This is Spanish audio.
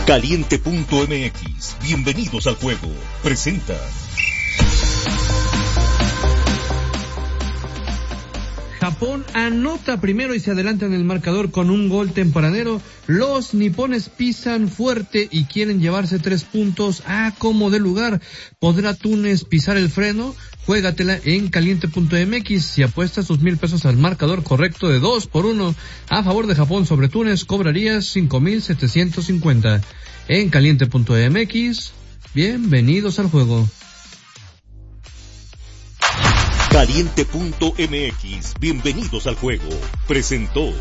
Caliente.mx, bienvenidos al juego. Presenta. Japón anota primero y se adelanta en el marcador con un gol tempranero. Los nipones pisan fuerte y quieren llevarse 3 puntos a como de lugar. ¿Podrá Túnez pisar el freno? Juégatela en Caliente.mx. Si apuestas tus $1,000 al marcador correcto de 2-1 a favor de Japón sobre Túnez, cobrarías 5,750. En Caliente.mx, bienvenidos al juego. Caliente.mx, bienvenidos al juego. Presentó.